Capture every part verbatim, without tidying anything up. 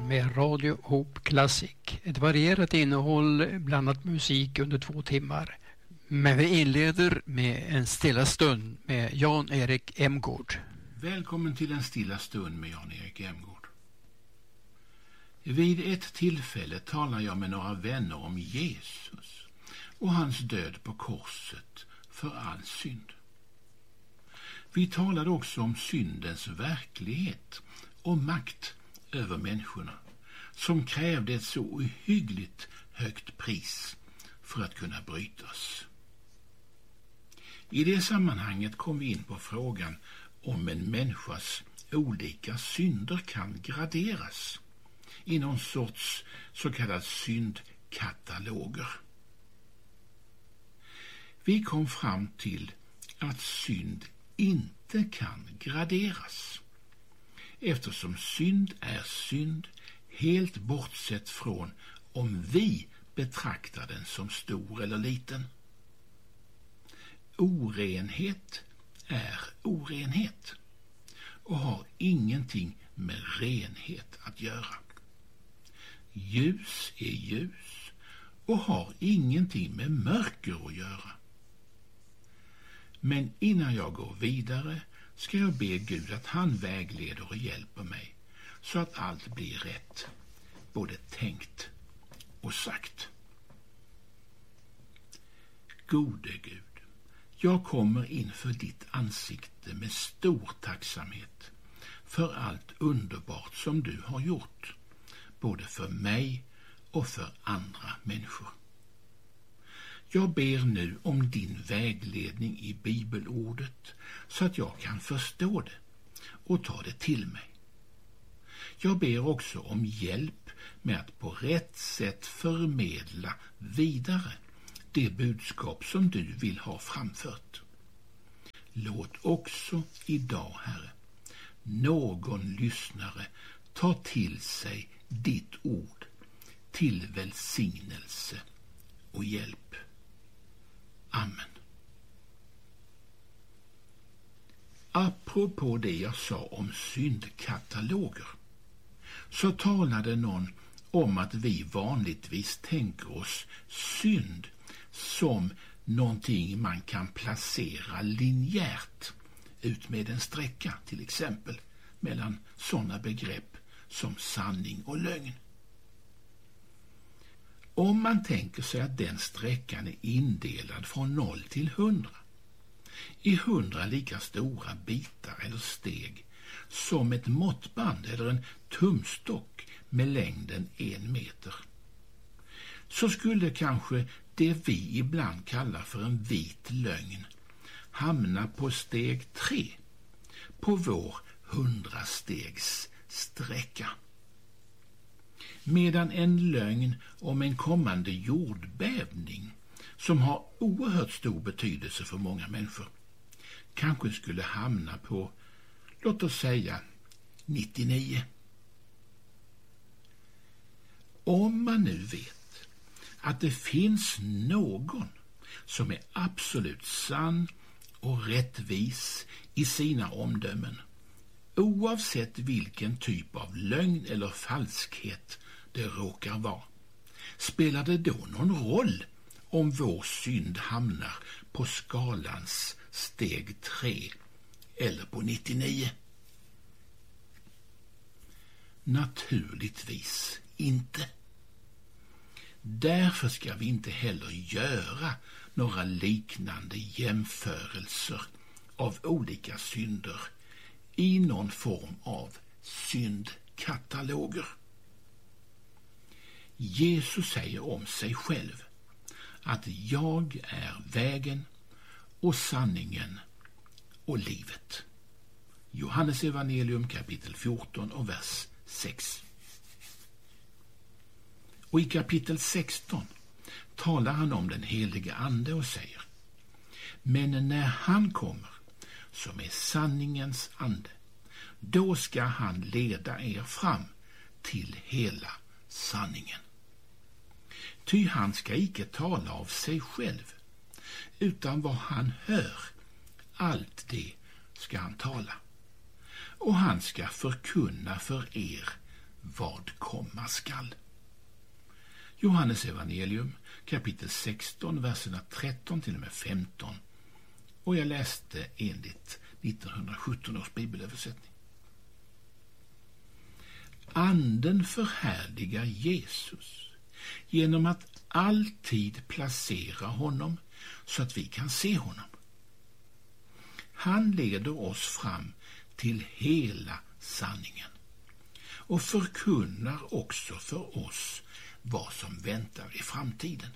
med Radio Hope Classic. Ett varierat innehåll, blandat musik under två timmar. Men vi inleder med en stilla stund med Jan-Erik Emgård. Välkommen till en stilla stund med Jan-Erik Emgård. Vid ett tillfälle talar jag med några vänner om Jesus och hans död på korset för all synd. Vi talade också om syndens verklighet och makt över människorna, som krävde ett så ohyggligt högt pris för att kunna brytas. I det sammanhanget kom vi in på frågan om en människas olika synder kan graderas i någon sorts så kallad syndkataloger. Vi kom fram till att synd inte kan graderas, eftersom synd är synd helt bortsett från om vi betraktar den som stor eller liten. Orenhet är orenhet och har ingenting med renhet att göra. Ljus är ljus och har ingenting med mörker att göra. Men innan jag går vidare ska jag be Gud att han vägleder och hjälper mig så att allt blir rätt, både tänkt och sagt. Gode Gud, jag kommer inför ditt ansikte med stor tacksamhet för allt underbart som du har gjort, både för mig och för andra människor. Jag ber nu om din vägledning i bibelordet så att jag kan förstå det och ta det till mig. Jag ber också om hjälp med att på rätt sätt förmedla vidare det budskap som du vill ha framfört. Låt också idag, Herre, någon lyssnare ta till sig ditt ord till välsignelse och hjälp. Amen. Apropå det jag sa om syndkataloger, så talade någon om att vi vanligtvis tänker oss synd som någonting man kan placera linjärt ut med en sträcka, till exempel mellan sådana begrepp som sanning och lögn. Om man tänker sig att den sträckan är indelad från noll till hundra, i hundra lika stora bitar eller steg som ett måttband eller en tumstock med längden en meter, så skulle kanske det vi ibland kallar för en vit lögn hamna på steg tre på vår hundrastegs sträcka. Medan en lögn om en kommande jordbävning, som har oerhört stor betydelse för många människor, kanske skulle hamna på, låt oss säga, nittionio. Om man nu vet att det finns någon som är absolut sann och rättvis i sina omdömen, oavsett vilken typ av lögn eller falskhet det råkar vara, spelar det då någon roll om vår synd hamnar på skalans steg tre eller på nittionio? Naturligtvis inte. Därför ska vi inte heller göra några liknande jämförelser av olika synder i någon form av syndkataloger. Jesus säger om sig själv att jag är vägen och sanningen och livet. Johannes evangelium kapitel fjorton och vers sex. Och i kapitel sexton talar han om den helige ande och säger: men när han kommer, som är sanningens ande, då ska han leda er fram till hela sanningen. Ty han ska icke tala av sig själv, utan vad han hör, allt det ska han tala. Och han ska förkunna för er vad komma skall. Johannes evangelium kapitel sexton, verserna tretton till och med femton. Och jag läste enligt nittonhundrasjutton års bibelöversättning. Anden förhärligar Jesus genom att alltid placera honom så att vi kan se honom. Han leder oss fram till hela sanningen och förkunnar också för oss vad som väntar i framtiden.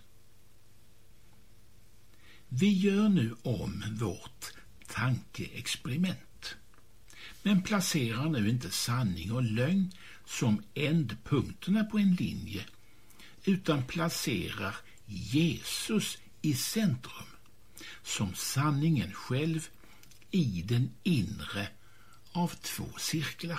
Vi gör nu om vårt tankeexperiment, men placerar nu inte sanning och lögn som ändpunkterna på en linje, utan placerar Jesus i centrum, som sanningen själv i den inre av två cirklar.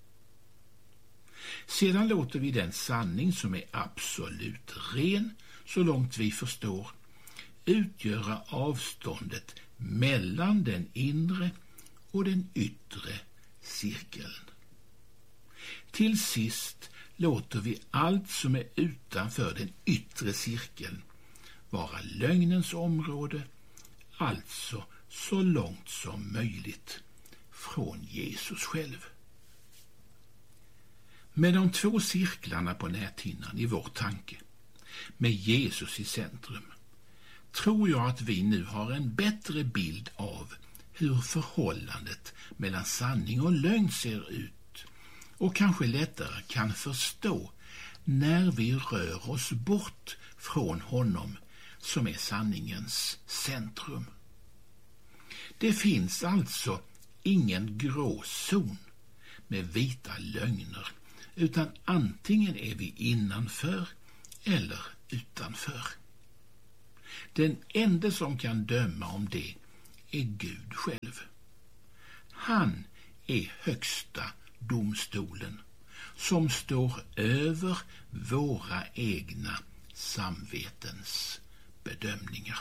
Sedan låter vi den sanning som är absolut ren, så långt vi förstår, utgöra avståndet mellan den inre och den yttre cirkeln. Till sist låter vi allt som är utanför den yttre cirkeln vara lögnens område, alltså så långt som möjligt från Jesus själv. Med de två cirklarna på näthinnan i vår tanke, med Jesus i centrum, tror jag att vi nu har en bättre bild av hur förhållandet mellan sanning och lögn ser ut, och kanske lättare kan förstå när vi rör oss bort från honom som är sanningens centrum. Det finns alltså ingen grå zon med vita lögner, utan antingen är vi innanför eller utanför. Den enda som kan döma om det är Gud själv. Han är högsta domstolen som står över våra egna samvetens bedömningar.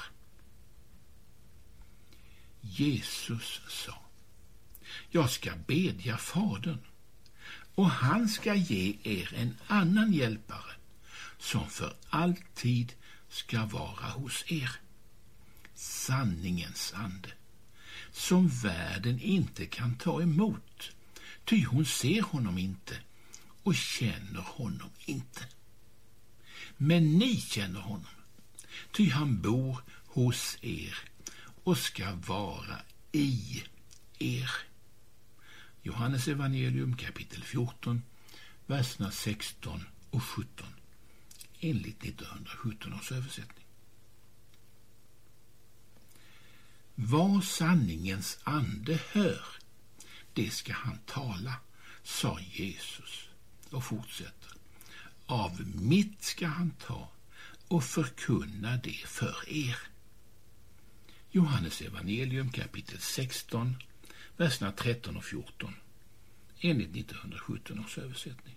Jesus sa: jag ska bedja Fadern, och han ska ge er en annan hjälpare som för alltid ska vara hos er. Sanningens ande, som världen inte kan ta emot, ty hon ser honom inte och känner honom inte. Men ni känner honom, ty han bor hos er och ska vara i er. Johannes evangelium kapitel fjorton, verserna sexton och sjutton, enligt nittonhundrasjutton års översättning. Vad sanningens ande hör, det ska han tala, sa Jesus, och fortsätter. Av mitt ska han ta och förkunna det för er. Johannes evangelium kapitel sexton, verserna tretton och fjorton, enligt nittonhundrasjutton års översättning.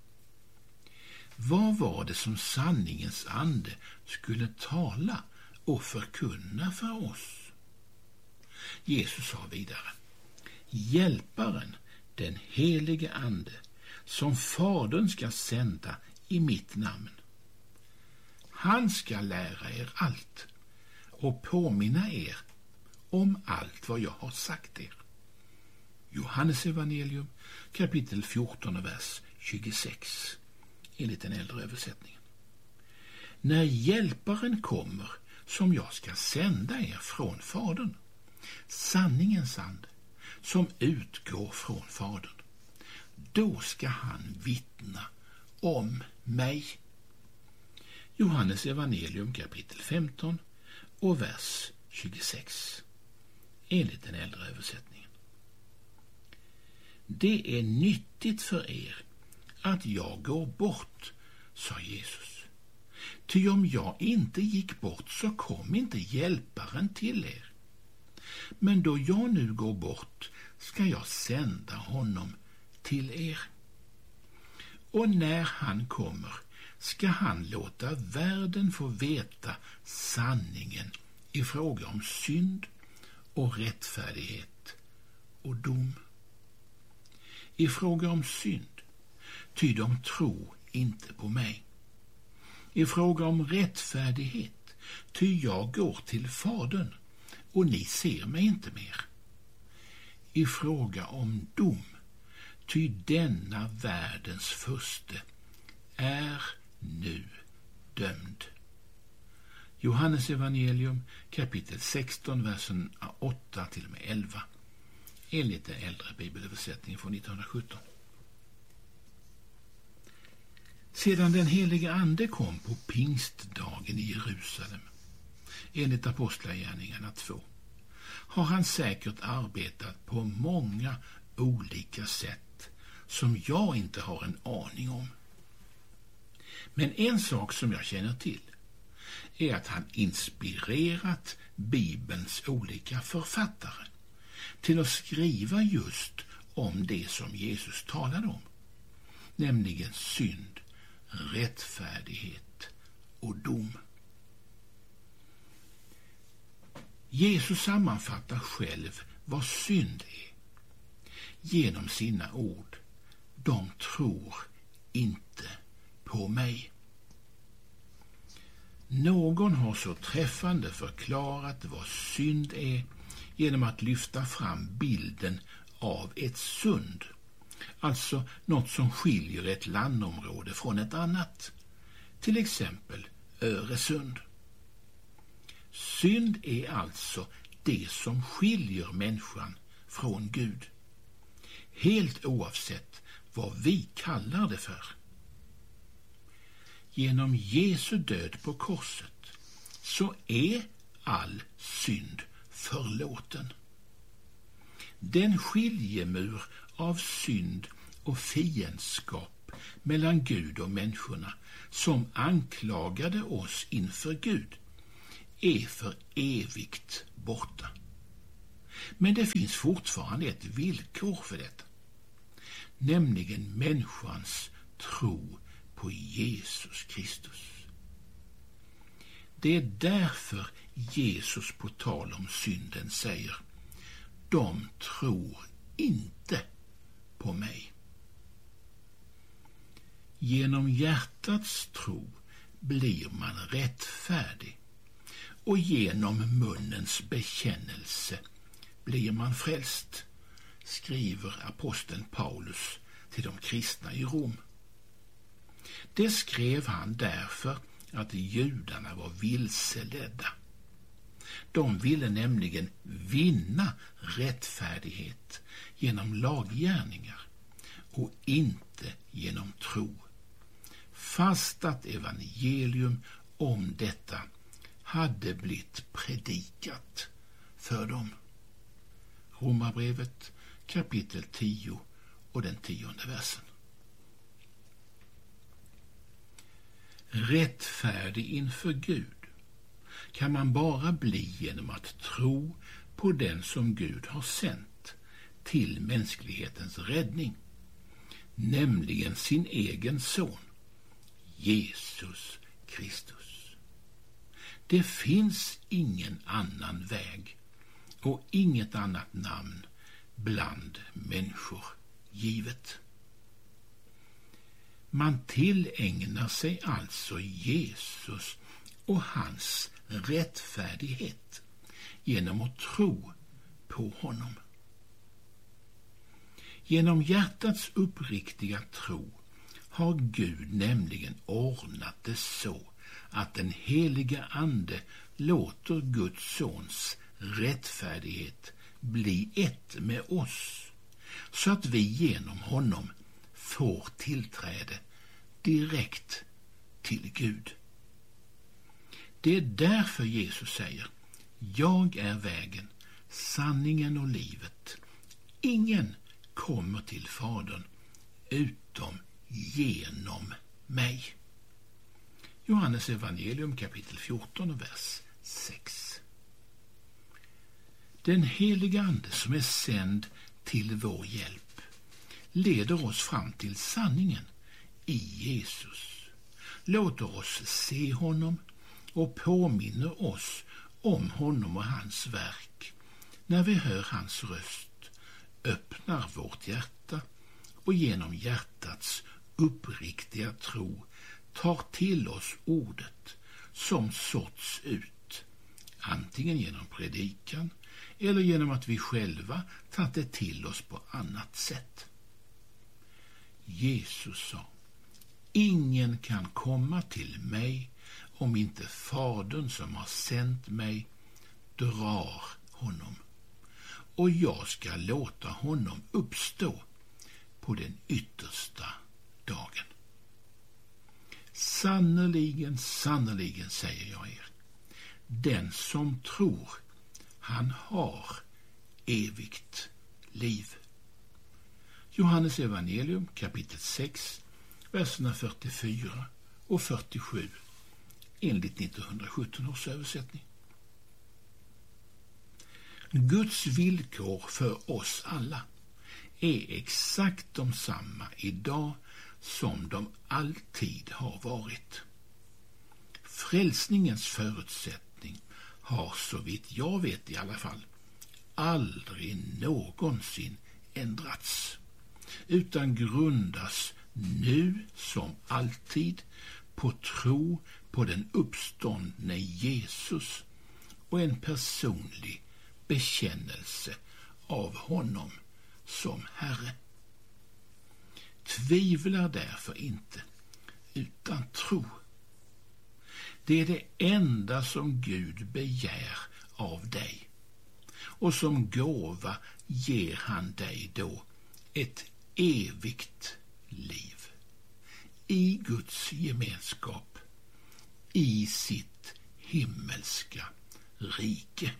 Vad var det som sanningens ande skulle tala och förkunna för oss? Jesus sa vidare: hjälparen, den helige ande, som Fadern ska sända i mitt namn. Han ska lära er allt och påminna er om allt vad jag har sagt er. Johannes evangelium kapitel fjorton, vers tjugosex, enligt den äldre översättningen. När hjälparen kommer, som jag ska sända er från Fadern, sanningens ande, som utgår från Fadern, då ska han vittna om mig. Johannes evangelium kapitel femton och vers tjugosex, enligt den äldre översättningen. Det är nyttigt för er att jag går bort, sa Jesus. Ty om jag inte gick bort så kom inte hjälparen till er. Men då jag nu går bort ska jag sända honom till er. Och när han kommer ska han låta världen få veta sanningen i fråga om synd och rättfärdighet och dom. I fråga om synd, ty de tror inte på mig. I fråga om rättfärdighet, ty jag går till Fadern, och ni ser mig inte mer. I fråga om dom, ty denna världens furste är nu dömd. Johannes evangelium kapitel sexton, versen åtta till och med elva, enligt den äldre bibelöversättningen från nittonhundrasjutton. Sedan den heliga ande kom på pingstdagen i Jerusalem, enligt Apostlagärningarna två, har han säkert arbetat på många olika sätt som jag inte har en aning om. Men en sak som jag känner till är att han inspirerat Bibelns olika författare till att skriva just om det som Jesus talade om, nämligen synd, rättfärdighet och dom. Jesus sammanfattar själv vad synd är genom sina ord: de tror inte på mig. Någon har så träffande förklarat vad synd är genom att lyfta fram bilden av ett sund, alltså något som skiljer ett landområde från ett annat, till exempel Öresund. Synd är alltså det som skiljer människan från Gud, helt oavsett vad vi kallar det för. Genom Jesu död på korset så är all synd förlåten. Den skiljemur av synd och fiendskap mellan Gud och människorna som anklagade oss inför Gud är för evigt borta. Men det finns fortfarande ett villkor för detta, nämligen människans tro på Jesus Kristus. Det är därför Jesus på tal om synden säger: de tror inte på mig. Genom hjärtats tro blir man rättfärdig, och genom munnens bekännelse blir man frälst, skriver aposteln Paulus till de kristna i Rom. Det skrev han därför att judarna var vilseledda. De ville nämligen vinna rättfärdighet genom laggärningar och inte genom tro, fast att evangelium om detta hade blivit predikat för dem. Romarbrevet kapitel tio och den tionde versen. Rättfärdig inför Gud kan man bara bli genom att tro på den som Gud har sänt till mänsklighetens räddning, nämligen sin egen son, Jesus Kristus. Det finns ingen annan väg och inget annat namn bland människor givet. Man tillägnar sig alltså Jesus och hans rättfärdighet genom att tro på honom. Genom hjärtats uppriktiga tro har Gud nämligen ordnat det så att den heliga ande låter Guds sons rättfärdighet bli ett med oss, så att vi genom honom får tillträde direkt till Gud. Det är därför Jesus säger: jag är vägen, sanningen och livet. Ingen kommer till Fadern utom genom mig. Johannes evangelium kapitel fjorton och vers sex. Den heliga ande som är sänd till vår hjälp leder oss fram till sanningen i Jesus, låter oss se honom och påminner oss om honom och hans verk när vi hör hans röst, öppnar vårt hjärta och genom hjärtats uppriktiga tro tar till oss ordet som såtts ut, antingen genom predikan eller genom att vi själva tagit det till oss på annat sätt. Jesus sa: ingen kan komma till mig om inte Fadern som har sänt mig drar honom, och jag ska låta honom uppstå på den yttersta dagen. Sannerligen, sannerligen säger jag er, den som tror, han har evigt liv. Johannes evangelium kapitel sex, verserna fyrtiofyra och fyrtiosju enligt nittonhundrasjutton års översättning. Guds villkor för oss alla är exakt de samma idag som de alltid har varit. Frälsningens förutsättning har, så vitt jag vet i alla fall, aldrig någonsin ändrats, utan grundas nu som alltid på tro på den uppståndne Jesus och en personlig bekännelse av honom som Herre. Tvivlar därför inte, utan tro. Det är det enda som Gud begär av dig, och som gåva ger han dig då ett evigt liv i Guds gemenskap, i sitt himmelska rike.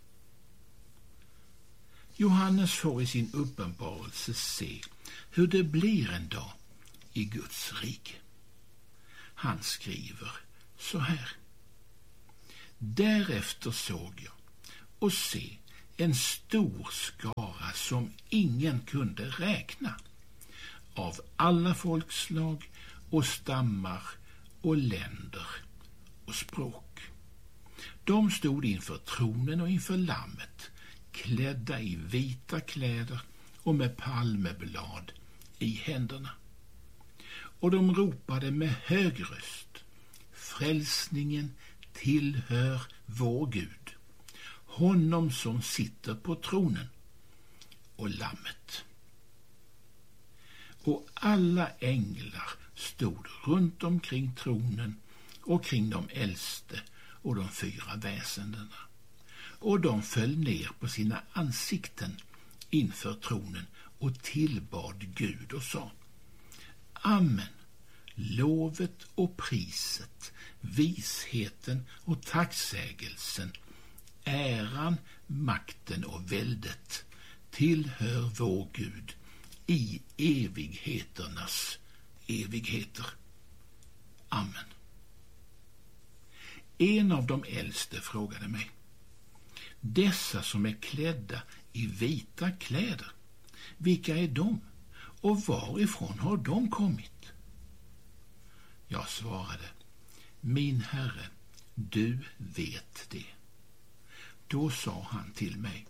Johannes får i sin uppenbarelse se hur det blir en dag i Guds rike. Han skriver så här: därefter såg jag och se en stor skara som ingen kunde räkna, av alla folkslag och stammar och länder och språk. De stod inför tronen och inför lammet, klädda i vita kläder och med palmeblad i händerna. Och de ropade med hög röst: frälsningen tillhör vår Gud, honom som sitter på tronen och lammet. Och alla änglar stod runt omkring tronen och kring de äldste och de fyra väsendena. Och de föll ner på sina ansikten inför tronen och tillbad Gud och sa: amen, lovet och priset, visheten och tacksägelsen, äran, makten och väldet tillhör vår Gud i evigheternas evigheter. Amen. En av de äldste frågade mig: dessa som är klädda i vita kläder, vilka är de och varifrån har de kommit? Jag svarade: min Herre, du vet det. Då sa han till mig: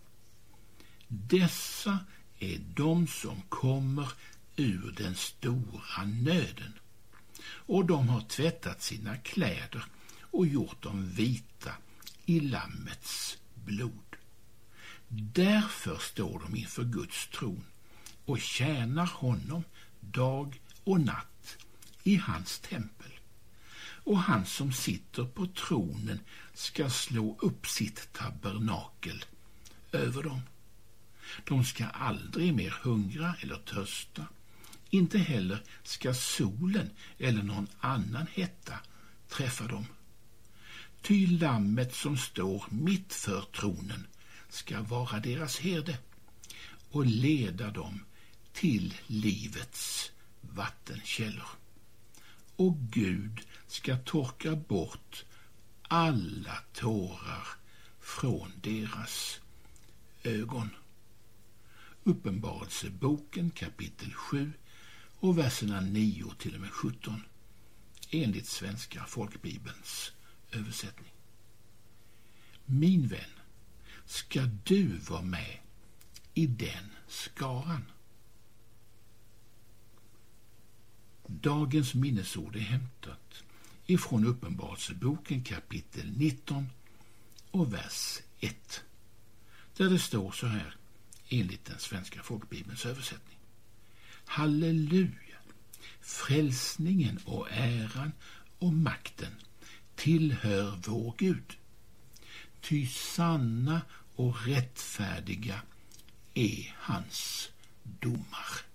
dessa är de som kommer ur den stora nöden, och de har tvättat sina kläder och gjort dem vita i lammets blod. Därför står de inför Guds tron och tjänar honom dag och natt i hans tempel. Och han som sitter på tronen ska slå upp sitt tabernakel över dem. De ska aldrig mer hungra eller törsta, inte heller ska solen eller någon annan hetta träffa dem. Ty lammet som står mitt för tronen ska vara deras herde och leda dem till livets vattenkällor. Och Gud ska torka bort alla tårar från deras ögon. Uppenbarelseboken kapitel sju och verserna nio till och med sjutton enligt Svenska folkbibelns översättning. Min vän, ska du vara med i den skaran? Dagens minnesord är hämtat ifrån Uppenbarelseboken kapitel nitton och vers ett. Där det står så här enligt den svenska folkbibelns översättning. Halleluja! Frälsningen och äran och makten tillhör vår Gud. Ty sanna och rättfärdiga är hans domar.